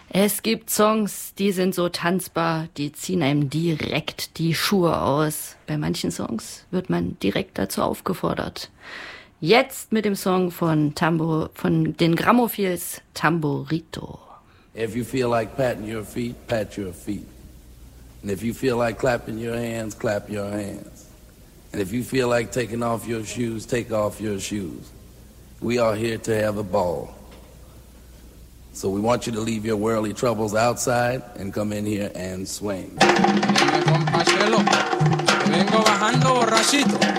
Es gibt Songs, die sind so tanzbar, die ziehen einem direkt die Schuhe aus. Bei manchen Songs wird man direkt dazu aufgefordert. Jetzt mit dem Song von den Grammophiles, Tamborito. If you feel like patting your feet, pat your feet. And if you feel like clapping your hands, clap your hands. And if you feel like taking off your shoes, take off your shoes. We are here to have a ball. So we want you to leave your worldly troubles outside and come in here and swing. Vengo bajando borrachito.